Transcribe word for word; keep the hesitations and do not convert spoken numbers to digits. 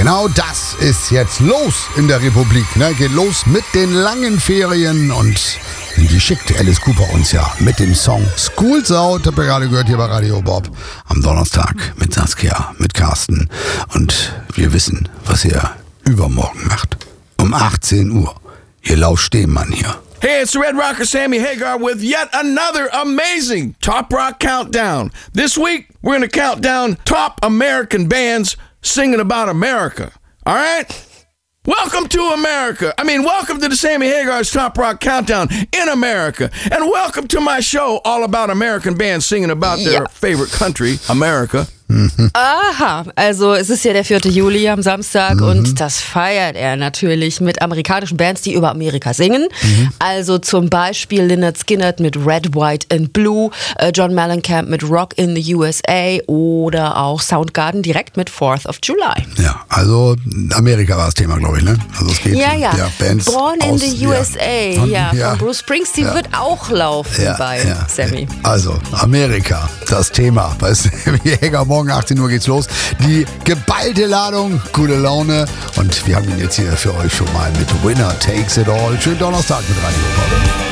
Genau das ist jetzt los in der Republik. Ne? Geht los mit den langen Ferien und die schickt Alice Cooper uns ja mit dem Song School's Out. Habt ihr gerade gehört hier bei Radio Bob am Donnerstag mit Saskia, mit Carsten. Und wir wissen, was ihr übermorgen macht. Um achtzehn Uhr. Ihr lauscht dem Mann hier. Hey, it's the Red Rocker Sammy Hagar with yet another amazing Top Rock Countdown. This week, we're going to count down top American bands singing about America. All right? Welcome to America. I mean, welcome to the Sammy Hagar's Top Rock Countdown in America. And welcome to my show all about American bands singing about their Ja. favorite country, America. Aha, also es ist ja der vierte Juli am Samstag mhm. und das feiert er natürlich mit amerikanischen Bands, die über Amerika singen. Mhm. Also zum Beispiel Lynyrd Skynyrd mit Red, White and Blue, äh, John Mellencamp mit Rock in the U S A oder auch Soundgarden direkt mit Fourth of July. Ja, also Amerika war das Thema, glaube ich, ne? Also es geht Ja, ja, ja Bands Born in aus, the U S A, ja, von, ja, ja, von Bruce Springsteen ja. wird auch laufen ja, bei ja. Sammy. Also Amerika, das Thema. Bei Sammy Hagar, morgen achtzehn Uhr geht's los. Die geballte Ladung, gute Laune. Und wir haben ihn jetzt hier für euch schon mal mit Winner Takes It All. Schönen Donnerstag mit Radio Bob.